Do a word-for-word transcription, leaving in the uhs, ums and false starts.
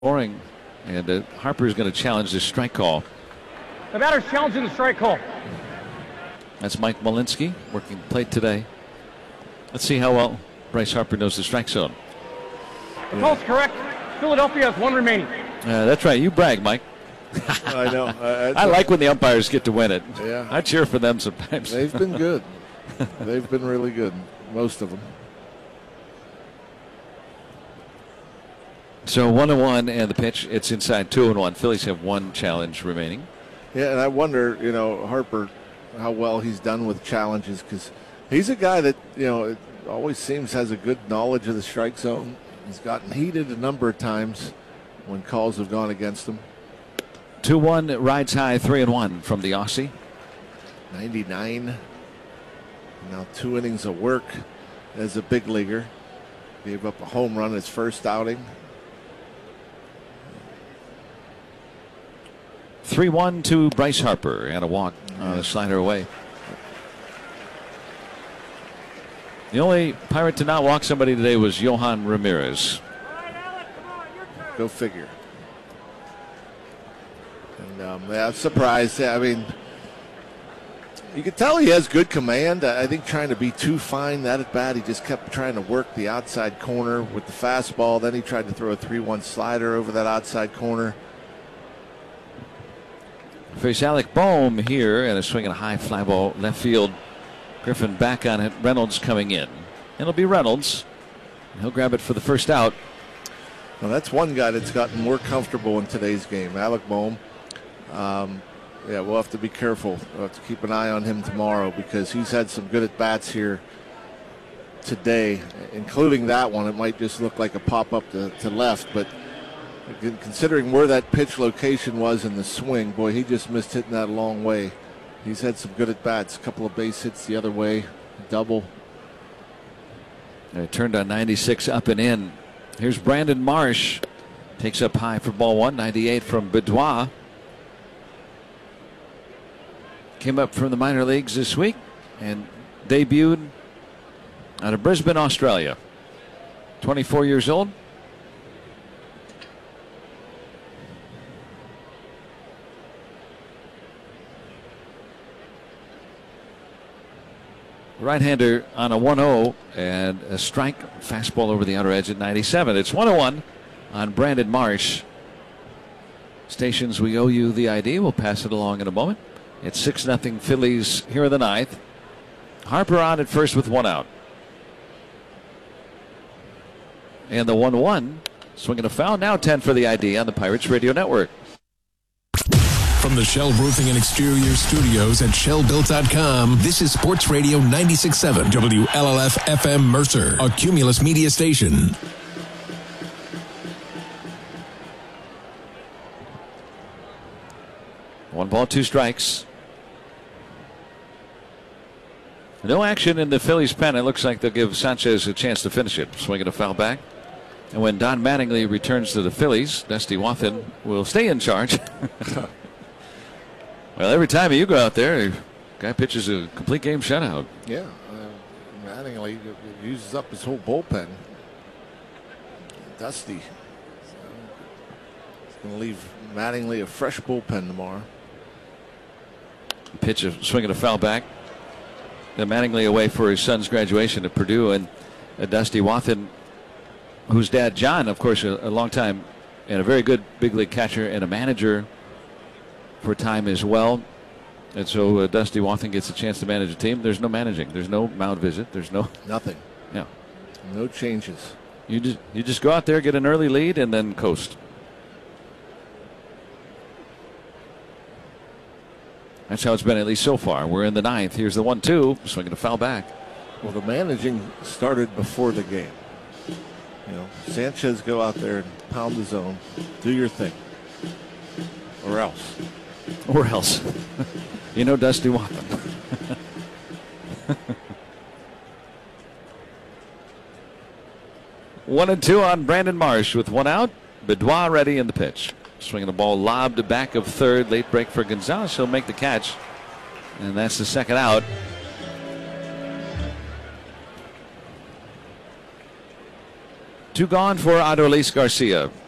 scoring, and uh, Harper is going to challenge this strike call. The batter's challenging the strike call. That's Mike Malinsky working the plate today. Let's see how well Bryce Harper knows the strike zone. The call's correct. Philadelphia has one remaining. Uh, that's right. You brag, Mike. I know. Uh, I like when the umpires get to win it. Yeah. I cheer for them sometimes. They've been good. They've been really good, most of them. So one and one, and the pitch, it's inside two and one. Phillies have one challenge remaining. Yeah, and I wonder, you know, Harper, how well he's done with challenges, because he's a guy that, you know, it always seems has a good knowledge of the strike zone. He's gotten heated a number of times when calls have gone against him. two one, rides high, three and one from the Aussie. ninety-nine. Now two innings of work as a big leaguer. Gave up a home run his first outing. three one to Bryce Harper, and a walk on a slider away. The only Pirate to not walk somebody today was Johan Ramirez. Go figure. And um, yeah, I'm surprised. I mean, you could tell he has good command. I think trying to be too fine that at bat, he just kept trying to work the outside corner with the fastball. Then he tried to throw a three one slider over that outside corner. Face Alec Bohm here, and a swing and a high fly ball left field. Griffin back on it. Reynolds coming in. It'll be Reynolds. He'll grab it for the first out. Now that's one guy that's gotten more comfortable in today's game, Alec Bohm. Um, yeah, we'll have to be careful. We'll have to keep an eye on him tomorrow, because he's had some good at bats here today, including that one. It might just look like a pop up to, to left, but considering where that pitch location was in the swing, boy, he just missed hitting that a long way. He's had some good at bats, a couple of base hits the other way, double. And it turned on ninety-six up and in. Here's Brandon Marsh. Takes up high for ball one. ninety-eight from Bedouin. Came up from the minor leagues this week and debuted out of Brisbane, Australia. twenty-four years old. Right-hander on a one oh, and a strike fastball over the outer edge at ninety-seven. It's one oh one on Brandon Marsh. Stations, we owe you the I D. We'll pass it along in a moment. It's six nothing Phillies here in the ninth. Harper on at first with one out. And the one one, swinging a foul, now ten for the I D on the Pirates Radio Network. From the Shell Roofing and Exterior Studios at shell built dot com, this is Sports Radio ninety-six point seven W L L F F M Mercer, a Cumulus media station. One ball, two strikes. No action in the Phillies pen. It looks like they'll give Sanchez a chance to finish it. Swinging a foul back. And when Don Mattingly returns to the Phillies, Dusty Wathan will stay in charge. Well, every time you go out there, the guy pitches a complete game shutout. Yeah, uh, Mattingly uses up his whole bullpen. Dusty. So he's going to leave Mattingly a fresh bullpen tomorrow. Pitch of swinging a foul back. Then Mattingly away for his son's graduation at Purdue, and uh, Dusty Wathan, whose dad John, of course, a, a long time and a very good big league catcher and a manager for time as well. And so uh, Dusty Wathan gets a chance to manage a team. There's no managing. There's no mound visit. There's no nothing. Yeah, no changes. You just you just go out there, get an early lead, and then coast. That's how it's been, at least so far. We're in the ninth. Here's the one two, swinging a foul back. Well, the managing started before the game. You know, Sanchez, go out there and pound the zone, do your thing, or else. Or else. You know Dusty Wathan. One and two on Brandon Marsh with one out. Bedouin ready in the pitch. Swinging the ball lobbed back of third. Late break for Gonzalez. He'll make the catch. And that's the second out. Two gone for Adolis Garcia.